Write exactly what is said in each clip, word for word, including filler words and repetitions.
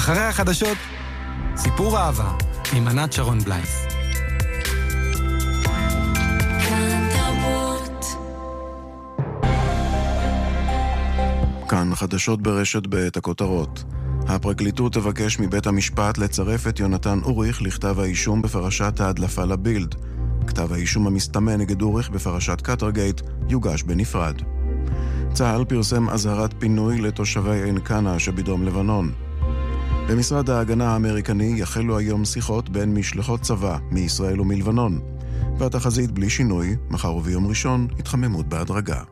אחרי החדשות, סיפור אהבה עם ענת שרון בלייס. כאן חדשות ברשת בעת הכותרות. הפרקליטות תבקש מבית המשפט לצרף את יונתן אוריך לכתב האישום בפרשת ההדלפה לבילד. כתב האישום המסתמן נגד אוריך בפרשת קטרגייט יוגש בנפרד. צה"ל פרסם אזהרת פינוי לתושבי עין קנה שבדרום לבנון. במשרד ההגנה האמריקני יחלו היום שיחות בין משלחות צבא מישראל ומלבנון. והתחזית בלי שינוי, מחר וביום ראשון התחממות בהדרגה.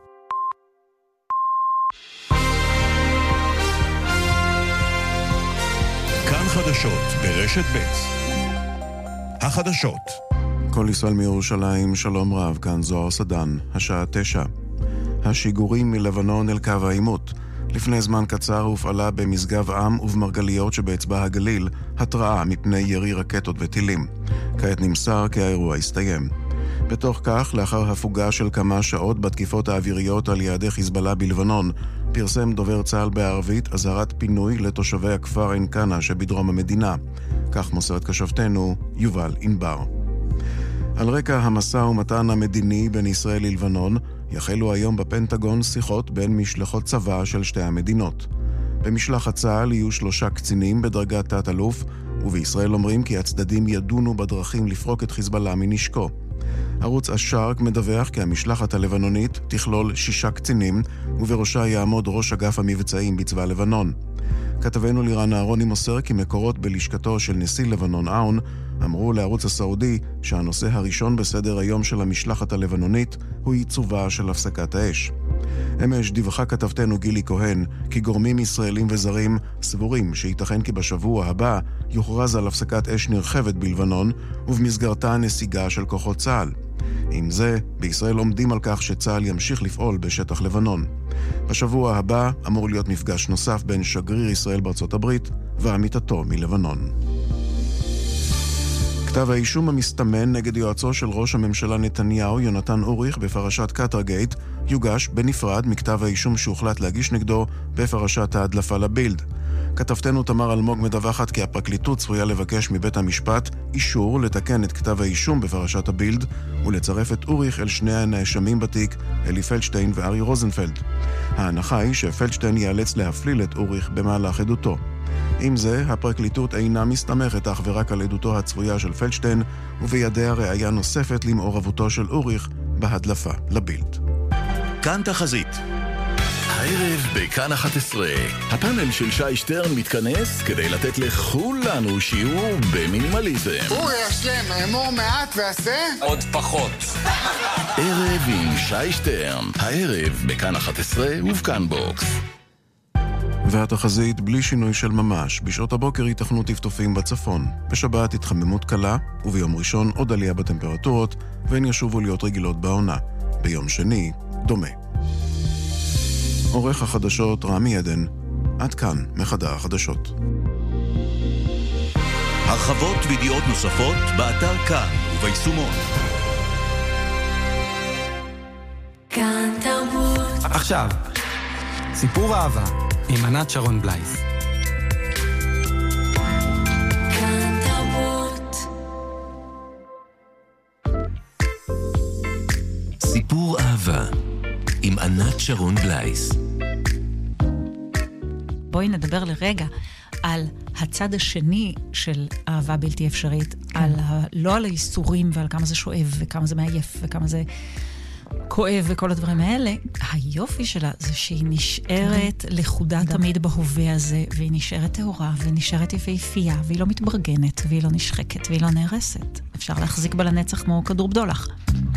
כאן חדשות ברשת ב'. החדשות. כל ישראל מירושלים, שלום רב, כאן זוהר סדן, השעה תשע. השיגורים מלבנון אל קו העימות. לפני זמן קצר הופעלה במשגב עם ובמרגליות שבאצבע הגליל התראה מפני ירי רקטות וטילים. כעת נמסר כי האירוע הסתיים. בתוך כך, לאחר הפוגה של כמה שעות בתקיפות האוויריות על יעדי חיזבאללה בלבנון, פרסם דובר צה"ל בערבית אזהרת פינוי לתושבי הכפר עין קנה שבדרום המדינה. כך מוסרת כשבתנו יובל ענבר. על רקע המשא ומתן המדיני בין ישראל ללבנון, יחלו היום בפנטגון שיחות בין משלחות צבא של שתי המדינות. במשלחת צה"ל יהיו שלושה קצינים בדרגת תת-אלוף, ובישראל אומרים כי הצדדים ידונו בדרכים לפרוק את חיזבאללה מנשקו. ערוץ השארק מדווח כי המשלחת הלבנונית תכלול שישה קצינים, ובראשה יעמוד ראש אגף המבצעים בצבא לבנון. כתבנו לירן אהרוני מוסר כי מקורות בלשכתו של נשיא לבנון אאון אמרו לערוץ הסעודי שהנושא הראשון בסדר היום של המשלחת הלבנונית הוא עיצובה של הפסקת האש. אמש דיווחה כתבתנו גילי כהן כי גורמים ישראלים וזרים סבורים שייתכן כי בשבוע הבא יוכרז על הפסקת אש נרחבת בלבנון ובמסגרתה נסיגה של כוחות צה"ל. עם זה, בישראל עומדים על כך שצה"ל ימשיך לפעול בשטח לבנון. בשבוע הבא אמור להיות מפגש נוסף בין שגריר ישראל בארצות הברית ועמיתתו מלבנון. כתב האישום המסתמן נגד יועצו של ראש הממשלה נתניהו, יונתן אוריך, בפרשת קטרגייט, יוגש בנפרד מכתב האישום שהוחלט להגיש נגדו בפרשת ההדלפה לבילד. כתבתנו תמר אלמוג מדווחת כי הפרקליטות צפויה לבקש מבית המשפט אישור לתקן את כתב האישום בפרשת הבילד ולצרף את אוריך אל שני הנאשמים בתיק, אלי פלדשטיין וארי רוזנפלד. ההנחה היא שפלדשטיין ייאלץ להפליל את אוריך במהלך עדותו. עם זה, הפרקליטות אינה מסתמכת אך ורק על עדותו הצפויה של פלדשטיין, ובידיה ראיה נוספת למעורבותו של אוריך בהדלפה לבילד. כאן תחזית. הערב בכאן אחת עשרה, הפאנל של שי שטרן מתכנס כדי לתת לכולנו שיעור במינימליזם. אורי, השלם, אמור מעט ועשה עוד פחות. ערב עם שי שטרן, הערב בכאן אחת עשרה ובכאן בוקס. והתחזית בלי שינוי של ממש. בשעות הבוקר ייתכנו טפטופים בצפון. בשבת התחממות קלה, וביום ראשון עוד עלייה בטמפרטורות, והן ישובו להיות רגילות בעונה. ביום שני, דומה. עורך החדשות רמי עדן. עד כאן מחדר החדשות. הרחבות וידיעות נוספות באתר כאן וביישומון. כאן תרבות. עכשיו, סיפור אהבה עם ענת שרון בלייס. כאן תרבות. סיפור אהבה עם ענת שרון בלייס. בואי נדבר לרגע על הצד השני של אהבה בלתי אפשרית, על ה... לא על האיסורים ועל כמה זה שואב וכמה זה מעייף וכמה זה כואב וכל הדברים האלה. היופי שלה זה שהיא נשארת לחודה תמיד בהווה הזה, והיא נשארת טהורה והיא נשארת יפהפייה, והיא לא מתברגנת והיא לא נשחקת והיא לא נהרסת. אפשר להחזיק בה לנצח כמו כדור בדולח.